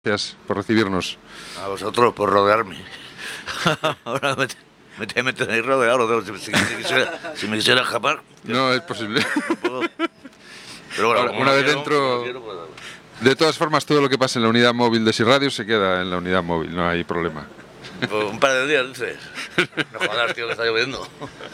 Gracias por recibirnos. A vosotros por rodearme. Ahora me tenéis rodeado. Si me quisiera escapar. No es posible. No puedo. Pero bueno, Ahora, una vez dentro. De todas formas, todo lo que pasa en la unidad móvil de SIRRADIO se queda en la unidad móvil, no hay problema. Pues un par de días, dices. No jodas, tío, que está lloviendo.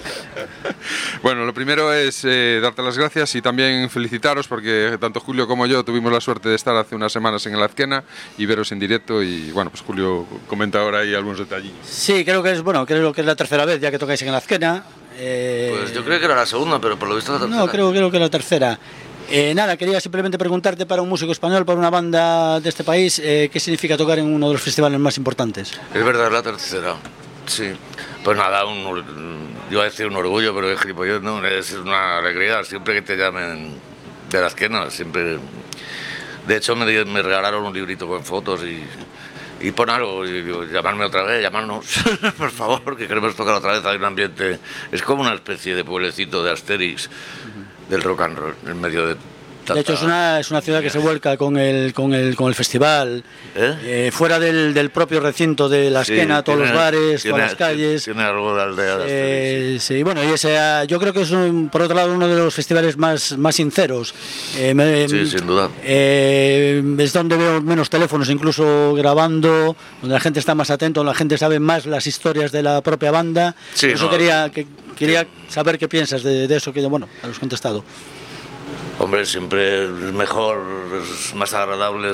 Bueno, lo primero es darte las gracias y también felicitaros porque tanto Julio como yo tuvimos la suerte de estar hace unas semanas en el Azkena y veros en directo y bueno, pues Julio comenta ahora ahí algunos detalles. Sí, creo que es la tercera vez ya que tocáis en el Azkena. Pues yo creo que era la segunda, pero por lo visto la tercera. No, creo que es la tercera. Nada, quería simplemente preguntarte para un músico español, para una banda de este país, ¿qué significa tocar en uno de los festivales más importantes? Es verdad, es la tercera. Sí. Pues nada, yo iba a decir un orgullo, pero es gilipollez, no, es una alegría siempre que te llamen de la Azkena, siempre. De hecho, me regalaron un librito con fotos y pon algo, y digo, llamarme otra vez, llamarnos, por favor, que queremos tocar otra vez. Hay un ambiente, es como una especie de pueblecito de Asterix, del rock and roll, en medio de... De hecho, es una ciudad que se vuelca con el festival, fuera del propio recinto de la Azkena, todos los bares, todas las calles. Tiene algo de aldea de Asterix. Sí, bueno, y yo creo que es, por otro lado, uno de los festivales más sinceros. Sí, sin duda. Es donde veo menos teléfonos, incluso grabando, donde la gente está más atenta, donde la gente sabe más las historias de la propia banda. Sí, por eso quería saber qué piensas de eso, que bueno, has contestado. Hombre, siempre es mejor, es más agradable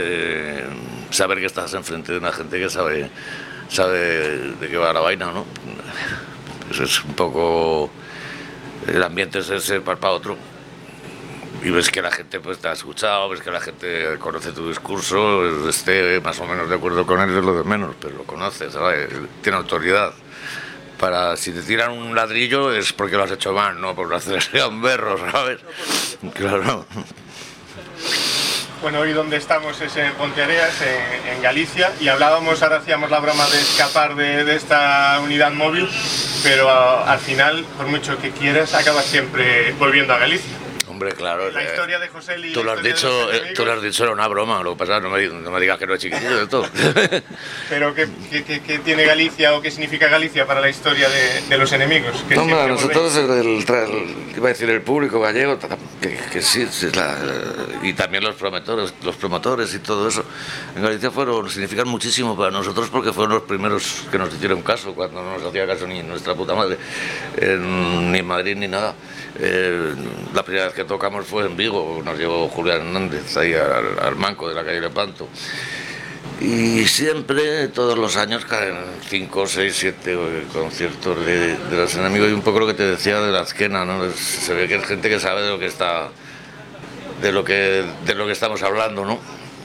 saber que estás enfrente de una gente que sabe de qué va la vaina, ¿no? Eso es un poco... El ambiente es ese para otro. Y ves que la gente pues te ha escuchado, ves que la gente conoce tu discurso, esté más o menos de acuerdo con él, es lo de menos, pero lo conoces, ¿sabes? Tiene autoridad. Si te tiran un ladrillo es porque lo has hecho mal, no por hacerse un berro, ¿sabes? Claro. Bueno, hoy donde estamos es en Ponteareas, en Galicia, y ahora hacíamos la broma de escapar de esta unidad móvil, pero al final, por mucho que quieras, acabas siempre volviendo a Galicia. Hombre, claro. La historia de José Lee. Tú lo has dicho, era una broma, lo que pasa es que no me digas que no es chiquitillo de todo. Pero ¿qué tiene Galicia o qué significa Galicia para la historia de los enemigos? No, nosotros iba a decir el público gallego, que sí, y también los promotores y todo eso, en Galicia significan muchísimo para nosotros porque fueron los primeros que nos hicieron caso, cuando no nos hacía caso ni nuestra puta madre, ni en Madrid ni nada. La primera vez que tocamos fue en Vigo, nos llevó Julián Hernández ahí al Manco de la calle Lepanto. Y siempre, todos los años, caen 5, 6, 7 conciertos de los enemigos. Y un poco lo que te decía de la Azkena, ¿no? Se ve que es gente que sabe de lo que estamos hablando, ¿no?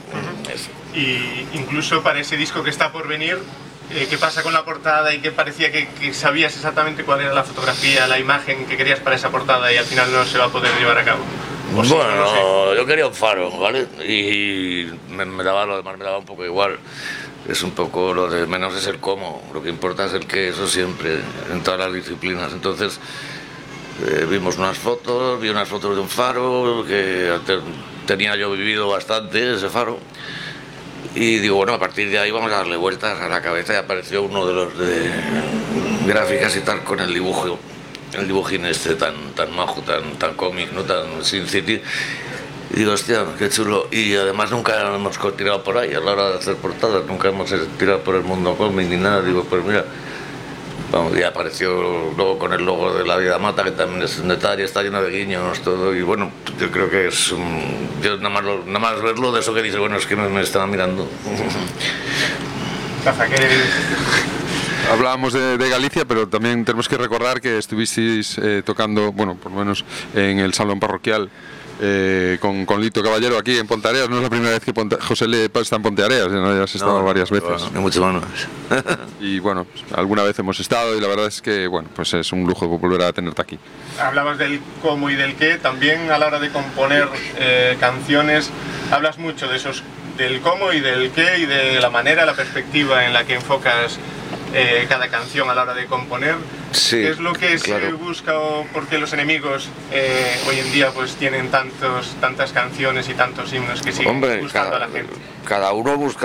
Y incluso para ese disco que está por venir, ¿qué pasa con la portada y que parecía que sabías exactamente cuál era la fotografía, la imagen que querías para esa portada y al final no se va a poder llevar a cabo? Bueno, no sé. Yo quería un faro, ¿vale? Y lo demás me daba un poco igual. Es un poco lo de menos es el cómo, lo que importa es el qué, eso siempre, en todas las disciplinas. Entonces vi unas fotos de un faro que tenía yo vivido bastante, ese faro. Y digo, bueno, a partir de ahí vamos a darle vueltas a la cabeza y apareció uno de los de gráficas y tal con el dibujín este tan majo, tan cómic, no tan Sin City. Y digo, hostia, qué chulo. Y además nunca hemos tirado por ahí a la hora de hacer portadas, nunca hemos tirado por el mundo cómic ni nada. Digo, pues mira, vamos, y apareció luego con el logo de La Vida Mata, que también es un detalle, está lleno de guiños, todo. Y bueno, yo creo que es yo nada más verlo de eso que dice, bueno, es que me estaba mirando. Rafa, ¿qué eres? Hablábamos de Galicia, pero también tenemos que recordar que estuvisteis tocando, bueno, por lo menos en el salón parroquial con Lito Caballero aquí en Ponteareas. No es la primera vez que José Lee está en Ponteareas, ¿no? Ya has estado varias veces. No, mucho menos. Y bueno, alguna vez hemos estado y la verdad es que bueno, pues es un lujo volver a tenerte aquí. Hablabas del cómo y del qué, también a la hora de componer canciones hablas mucho de esos, del cómo y del qué y de la manera, la perspectiva en la que enfocas cada canción a la hora de componer. Sí, ¿Qué es lo que claro. se busca o por qué los enemigos hoy en día pues tienen tantas canciones y tantos himnos que siguen gustando a la gente? Cada uno busca